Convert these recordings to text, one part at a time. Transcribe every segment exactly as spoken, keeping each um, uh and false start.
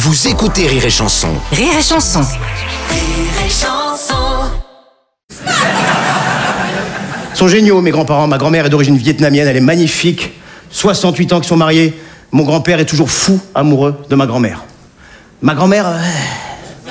Vous écoutez Rire et Chanson. Rire et Chanson. Rire et Chanson. Ils sont géniaux, mes grands-parents. Ma grand-mère est d'origine vietnamienne, elle est magnifique. soixante-huit ans qu'ils sont mariés. Mon grand-père est toujours fou amoureux de ma grand-mère. Ma grand-mère, euh,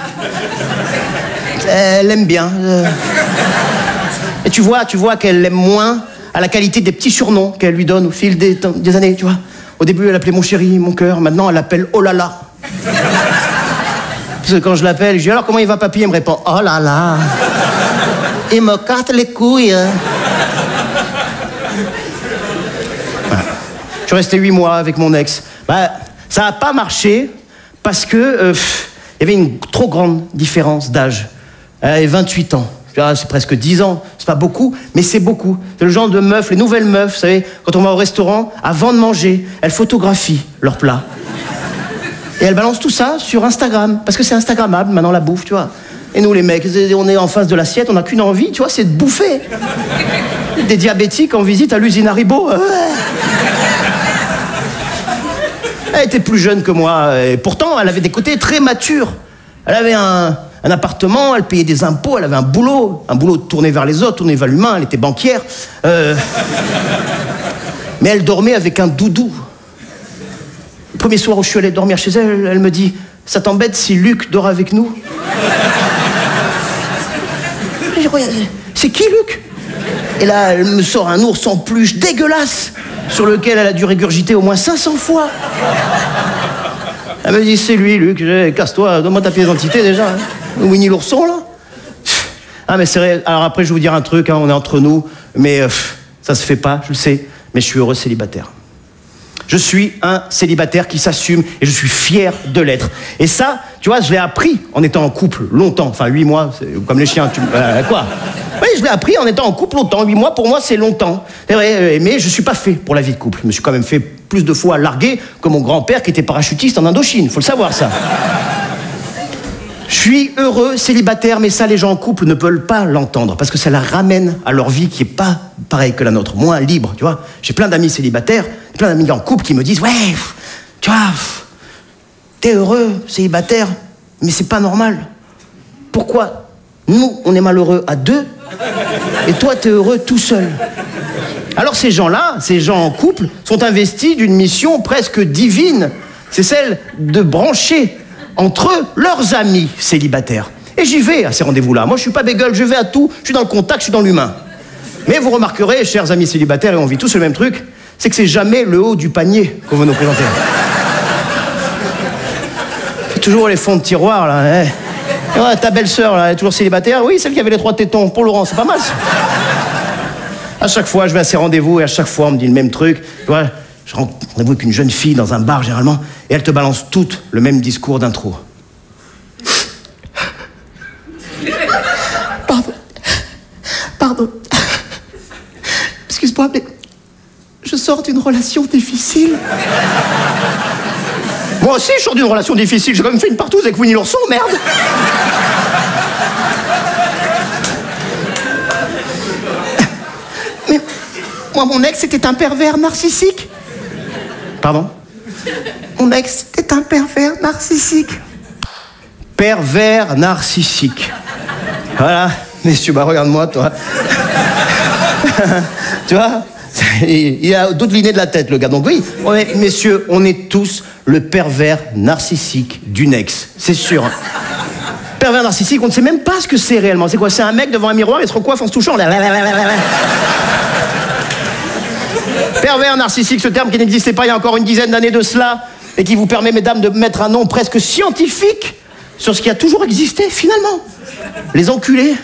elle aime bien. Euh. Et tu vois, tu vois qu'elle l'aime moins à la qualité des petits surnoms qu'elle lui donne au fil des, des années, tu vois. Au début, elle appelait mon chéri, mon cœur. Maintenant, elle l'appelle oh là là. Parce que quand je l'appelle, je dis alors comment il va papy? Elle me répond oh là là. Il me casse les couilles. Voilà. Je suis resté huit mois avec mon ex. Bah, ça n'a pas marché parce que euh, il y avait une trop grande différence d'âge. Elle avait vingt-huit ans. C'est presque dix ans, c'est pas beaucoup, mais c'est beaucoup. C'est le genre de meuf, les nouvelles meufs, vous savez, quand on va au restaurant, avant de manger, elles photographient leur plat. Et elles balancent tout ça sur Instagram, parce que c'est Instagrammable maintenant la bouffe, tu vois. Et nous les mecs, on est en face de l'assiette, on n'a qu'une envie, tu vois, c'est de bouffer. Des diabétiques en visite à l'usine Haribo. Elle était plus jeune que moi, et pourtant elle avait des côtés très matures. Elle avait un... un appartement, elle payait des impôts, elle avait un boulot, un boulot tourné vers les autres, tourné vers l'humain, elle était banquière. Euh... Mais elle dormait avec un doudou. Le premier soir où je suis allé dormir chez elle, elle me dit « Ça t'embête si Luc dort avec nous ?» Je dis « C'est qui Luc ?» Et là, elle me sort un ours en peluche dégueulasse sur lequel elle a dû régurgiter au moins cinq cents fois. Elle me dit, c'est lui, Luc, casse-toi, donne-moi ta pièce d'identité déjà. Hein. Winnie l'ourson, là. Ah, mais c'est vrai, alors après, je vais vous dire un truc, hein, on est entre nous, mais euh, ça se fait pas, je le sais, mais je suis heureux célibataire. Je suis un célibataire qui s'assume et je suis fier de l'être. Et ça, tu vois, je l'ai appris en étant en couple longtemps, enfin huit mois, c'est comme les chiens, tu... Euh, quoi Oui, je l'ai appris en étant en couple longtemps, huit mois, pour moi, c'est longtemps. C'est vrai, mais je suis pas fait pour la vie de couple. Je me suis quand même fait plus de fois larguer que mon grand-père qui était parachutiste en Indochine, faut le savoir ça. Je suis heureux célibataire, mais ça, les gens en couple ne veulent pas l'entendre, parce que ça la ramène à leur vie qui est pas pareille que la nôtre, moins libre, tu vois. J'ai plein d'amis célibataires, plein d'amis en couple qui me disent, ouais, tu vois, t'es heureux célibataire, mais c'est pas normal. Pourquoi nous, on est malheureux à deux, et toi, t'es heureux tout seul? Alors ces gens-là, ces gens en couple, sont investis d'une mission presque divine. C'est celle de brancher entre eux leurs amis célibataires. Et j'y vais à ces rendez-vous-là. Moi, je suis pas bégueule, je vais à tout, je suis dans le contact, je suis dans l'humain. Mais vous remarquerez, chers amis célibataires, et on vit tous le même truc, c'est que c'est jamais le haut du panier qu'on veut nous présenter. C'est toujours les fonds de tiroir, là. Hein. Ouais, ta belle-sœur, là, elle est toujours célibataire. Oui, celle qui avait les trois tétons. Pour Laurent, c'est pas mal, ça. À chaque fois, je vais à ces rendez-vous et à chaque fois, on me dit le même truc. Tu vois, je rencontre rendez-vous avec une jeune fille dans un bar, généralement, et elle te balance toutes le même discours d'intro. Pardon. Pardon. Excuse-moi, mais je sors d'une relation difficile. Moi aussi, je sors d'une relation difficile. J'ai quand même fait une partouze avec Winnie l'ourson, merde. Mais moi, mon ex était un pervers narcissique. Pardon? Mon ex était un pervers narcissique. Pervers narcissique. Voilà, messieurs, bah regarde-moi, toi. Tu vois? Il a d'autres lignées de la tête, le gars. Donc oui, on est, messieurs, on est tous le pervers narcissique d'une ex. C'est sûr. Pervers narcissique, on ne sait même pas ce que c'est réellement. C'est quoi? C'est un mec devant un miroir, il se recoiffe en se touchant. Pervers narcissique, ce terme qui n'existait pas il y a encore une dizaine d'années de cela, et qui vous permet, mesdames, de mettre un nom presque scientifique sur ce qui a toujours existé, finalement. Les enculés.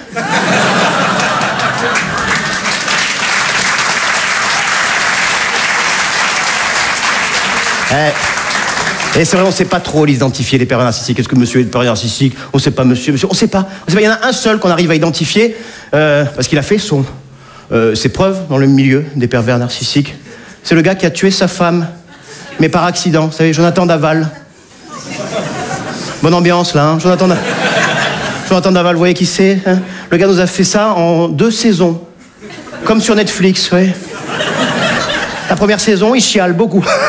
Eh, et c'est vrai, on ne sait pas trop l'identifier, les pervers narcissiques. Est-ce que monsieur est pervers narcissique? On ne sait pas, monsieur, monsieur. On ne sait pas. On sait pas. Il y en a un seul qu'on arrive à identifier, euh, parce qu'il a fait son, euh, ses preuves dans le milieu des pervers narcissiques. C'est le gars qui a tué sa femme, mais par accident. Vous savez, Jonathan Daval. Bonne ambiance, là, hein. Jonathan, da... Jonathan Daval, vous voyez qui c'est, hein? Le gars nous a fait ça en deux saisons. Comme sur Netflix, oui. La première saison, il chiale beaucoup.